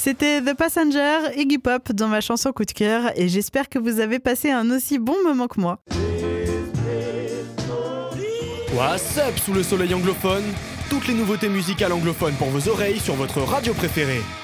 C'était The Passenger, Iggy Pop dans ma chanson coup de cœur et j'espère que vous avez passé un aussi bon moment que moi. What's up sous le soleil anglophone? Toutes les nouveautés musicales anglophones pour vos oreilles sur votre radio préférée.